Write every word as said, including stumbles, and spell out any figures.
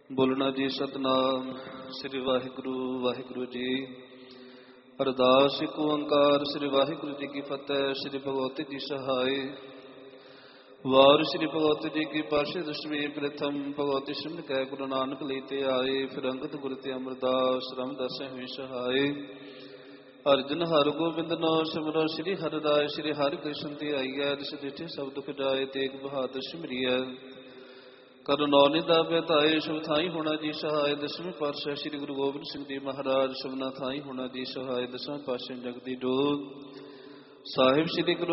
ਬੋਲਣਾ ਜੀ ਸਤਨਾਮ ਸ੍ਰੀ ਵਾਹਿਗੁਰੂ ਵਾਹਿਗੁਰੂ ਜੀ। ਅਰਦਾਸ ਇੱਕ ਓੰਕਾਰ ਸ੍ਰੀ ਵਾਹਿਗੁਰੂ ਜੀ ਕੀ ਫਤਿਹ। ਸ੍ਰੀ ਭਗਵਤੀ ਜੀ ਸਹਾਇ। ਵਾਰ ਸ੍ਰੀ ਭਗਵਤੀ ਜੀ ਕੀ ਪਾਸ਼ੇ ਦਸਵੀਂ ਪ੍ਰਥਮ ਭਗਵਤੀ ਸਿਮਨ ਕਹਿ ਗੁਰੂ ਨਾਨਕ ਲਈ ਤੇ ਆਏ। ਫਿਰ ਅੰਗਦ ਗੁਰ ਤੇ ਅਮਰਦਾਸ ਰਾਮਦਾਸ ਹੋਈ ਸਹਾਇ। ਅਰਜਨ ਹਰ ਗੋਬਿੰਦ ਨਾਮ ਸਿਮਰੋ ਸ੍ਰੀ ਹਰਿ ਰਾਇ। ਸ੍ਰੀ ਹਰਿ ਕ੍ਰਿਸ਼ਨ ਤੇ ਆਈਐ ਜਿਸ ਡਿਠੇ ਸਭ ਦੁਖ ਜਾਏ। ਤੇਗ ਬਹਾਦਰ ਸਿਮਰਿਐ ਕਰ ਨੌ ਨਿਦਾ ਬਤਾਏ। ਸ਼ੁਭ ਥਾਈ ਹੋਣਾ ਜੀ ਸਹਾਇ। ਦਸਵੇਂ ਪਾਤਸ਼ਾਹ ਸ੍ਰੀ ਗੁਰੂ ਗੋਬਿੰਦ ਸਿੰਘ ਜੀ ਮਹਾਰਾਜ। ਸ਼ੁਭਨਾ ਥਾਈ ਹੋਣਾ ਜੀ ਸਹਾਇ। ਦਸਵੇਂ ਪਾਤਸ਼ਾਹ ਜਗਦੀ ਜੋਤ ਸਾਹਿਬ ਸ੍ਰੀ ਗੁਰੂ